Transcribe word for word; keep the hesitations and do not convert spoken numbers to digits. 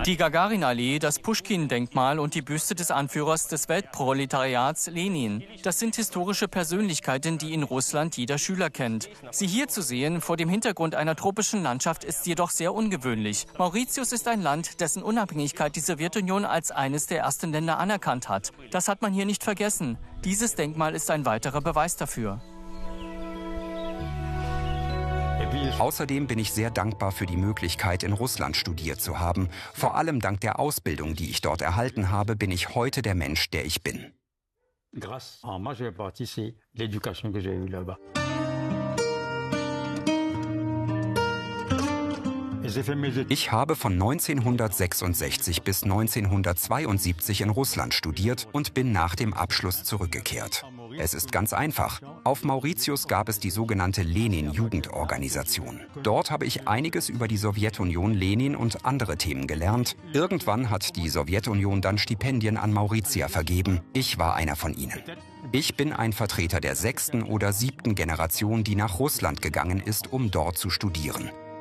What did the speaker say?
Die Gagarin-Allee, das Puschkin-Denkmal und die Büste des Anführers des Weltproletariats Lenin. Das sind historische Persönlichkeiten, die in Russland jeder Schüler kennt. Sie hier zu sehen, vor dem Hintergrund einer tropischen Landschaft, ist jedoch sehr ungewöhnlich. Mauritius ist ein Land, dessen Unabhängigkeit die Sowjetunion als eines der ersten Länder anerkannt hat. Das hat man hier nicht vergessen. Dieses Denkmal ist ein weiterer Beweis dafür. Außerdem bin ich sehr dankbar für die Möglichkeit, in Russland studiert zu haben. Vor allem dank der Ausbildung, die ich dort erhalten habe, bin ich heute der Mensch, der ich bin. Ich habe von neunzehnhundertsechsundsechzig bis neunzehnhundertzweiundsiebzig in Russland studiert und bin nach dem Abschluss zurückgekehrt. Es ist ganz einfach. Auf Mauritius gab es die sogenannte Lenin-Jugendorganisation. Dort habe ich einiges über die Sowjetunion, Lenin und andere Themen gelernt. Irgendwann hat die Sowjetunion dann Stipendien an Mauritier vergeben. Ich war einer von ihnen. Ich bin ein Vertreter der sechsten oder siebten Generation, die nach Russland gegangen ist, um dort zu studieren.